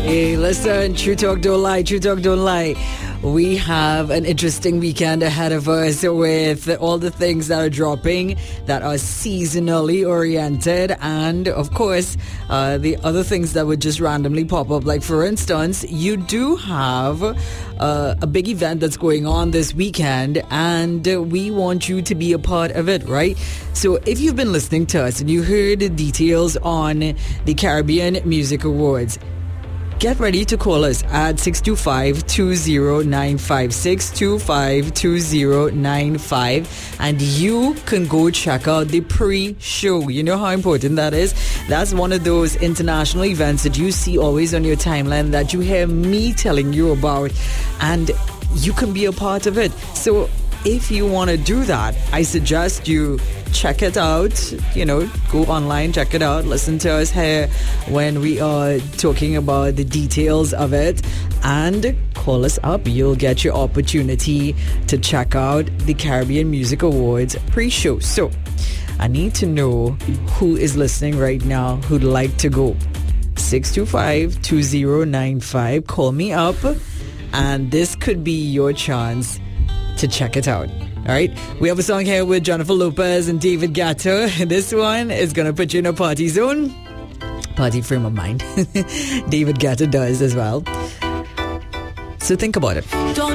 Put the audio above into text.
Hey, listen, True Talk Don't Lie, True Talk Don't Lie. We have an interesting weekend ahead of us with all the things that are dropping that are seasonally oriented, and of course the other things that would just randomly pop up. Like, for instance, you do have a big event that's going on this weekend, and we want you to be a part of it, right? So if you've been listening to us and you heard the details on the Caribbean Music Awards, get ready to call us at 625-2095, 625-2095, and you can go check out the pre-show. You know how important that is? That's one of those international events that you see always on your timeline that you hear me telling you about, and you can be a part of it. So if you want to do that, I suggest you check it out. You know, go online, check it out, listen to us here when we are talking about the details of it, and call us up. You'll get your opportunity to check out the Caribbean Music Awards pre-show. So I need to know who is listening right now who'd like to go. 625-2095. Call me up, and this could be your chance to check it out. All right, we have a song here with Jennifer Lopez and David Guetta. This one is gonna put you in a party zone, party frame of mind. David Guetta does as well. So think about it. Don't